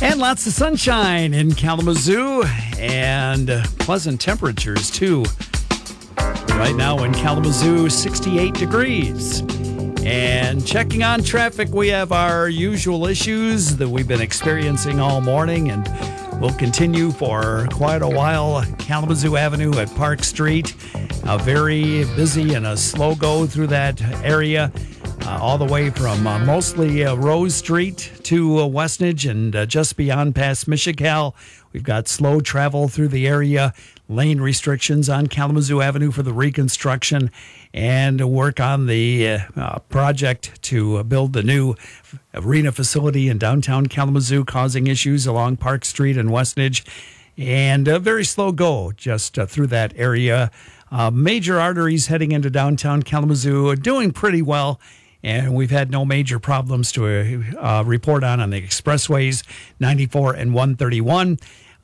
And lots of sunshine in Kalamazoo and pleasant temperatures, too. Right now in Kalamazoo, 68 degrees. And checking on traffic, we have our usual issues that we've been experiencing all morning and will continue for quite a while. Kalamazoo Avenue at Park Street, very busy and a slow go through that area. All the way from mostly Rose Street to Westnedge and just beyond past Michigal. We've got slow travel through the area, lane restrictions on Kalamazoo Avenue for the reconstruction, and work on the project to build the new arena facility in downtown Kalamazoo, causing issues along Park Street and Westnedge. And a very slow go just through that area. Major arteries heading into downtown Kalamazoo are doing pretty well. And we've had no major problems to report on the expressways, 94 and 131.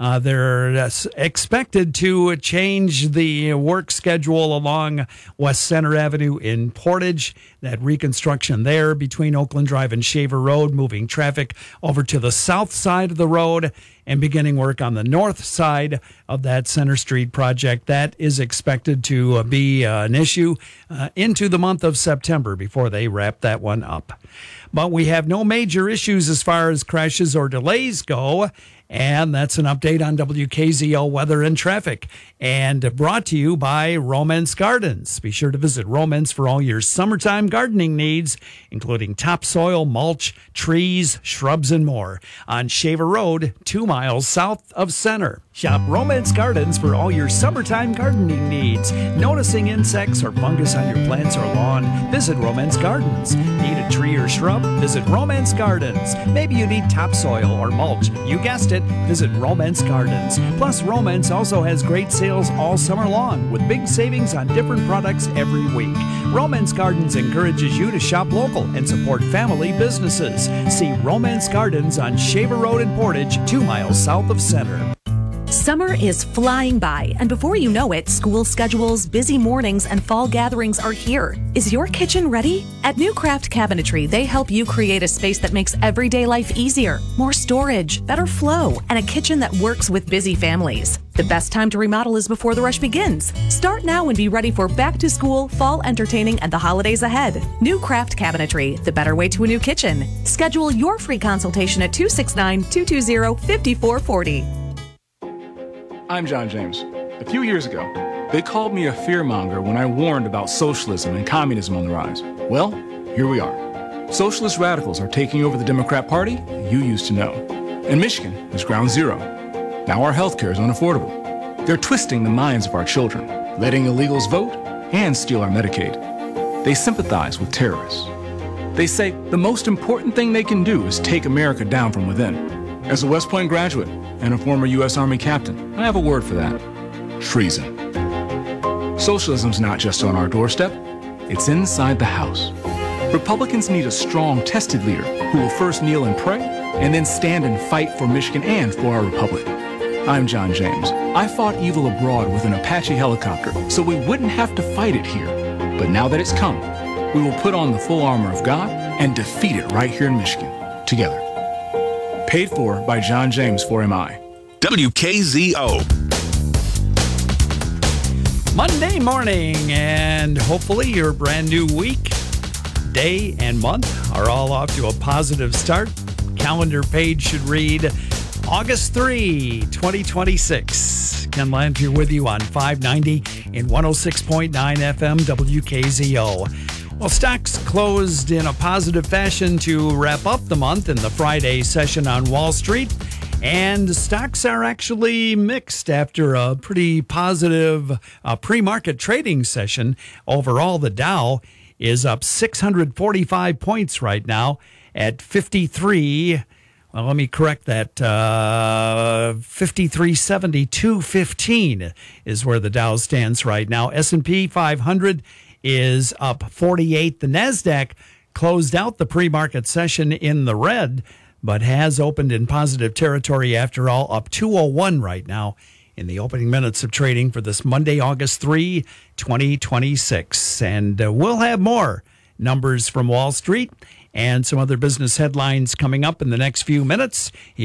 They're expected to change the work schedule along West Center Avenue in Portage. That reconstruction there between Oakland Drive and Shaver Road, moving traffic over to the south side of the road and beginning work on the north side of that Center Street project. That is expected to be an issue into the month of September before they wrap that one up. But we have no major issues as far as crashes or delays go. And that's an update on WKZO weather and traffic. And brought to you by Romance Gardens. Be sure to visit Romance for all your summertime gardening needs, including topsoil, mulch, trees, shrubs, and more. On Shaver Road, 2 miles south of Center. Shop Romance Gardens for all your summertime gardening needs. Noticing insects or fungus on your plants or lawn? Visit Romance Gardens. Need a tree or shrub? Visit Romance Gardens. Maybe you need topsoil or mulch. You guessed it. Visit Romance Gardens. Plus, Romance also has great sales all summer long with big savings on different products every week. Romance Gardens encourages you to shop local and support family businesses. See Romance Gardens on Shaver Road in Portage, 2 miles south of Center. Summer is flying by, and before you know it, school schedules, busy mornings, and fall gatherings are here. Is your kitchen ready? At New Craft Cabinetry, they help you create a space that makes everyday life easier, more storage, better flow, and a kitchen that works with busy families. The best time to remodel is before the rush begins. Start now and be ready for back to school, fall entertaining, and the holidays ahead. New Craft Cabinetry, the better way to a new kitchen. Schedule your free consultation at 269-220-5440. I'm John James. A few years ago, they called me a fearmonger when I warned about socialism and communism on the rise. Well, here we are. Socialist radicals are taking over the Democrat Party you used to know. And Michigan is ground zero. Now our healthcare is unaffordable. They're twisting the minds of our children, letting illegals vote and steal our Medicaid. They sympathize with terrorists. They say the most important thing they can do is take America down from within. As a West Point graduate and a former U.S. Army captain, I have a word for that: treason. Socialism's not just on our doorstep, it's inside the house. Republicans need a strong, tested leader who will first kneel and pray, and then stand and fight for Michigan and for our republic. I'm John James. I fought evil abroad with an Apache helicopter so we wouldn't have to fight it here. But now that it's come, we will put on the full armor of God and defeat it right here in Michigan, together. Paid for by John James for MI. WKZO. Monday morning, and hopefully your brand new week, day, and month are all off to a positive start. Calendar page should read August 3, 2026. Ken Lanphier with you on 590 and 106.9 FM WKZO. Well, stocks closed in a positive fashion to wrap up the month in the Friday session on Wall Street. And stocks are actually mixed after a pretty positive pre-market trading session. Overall, the Dow is up 645 points right now at 53. Well, let me correct that. 5372.15 is where the Dow stands right now. S&P 500 is up 48. The NASDAQ closed out the pre-market session in the red, but has opened in positive territory after all, up 201 right now in the opening minutes of trading for this Monday, August 3, 2026. And we'll have more numbers from Wall Street and some other business headlines coming up in the next few minutes.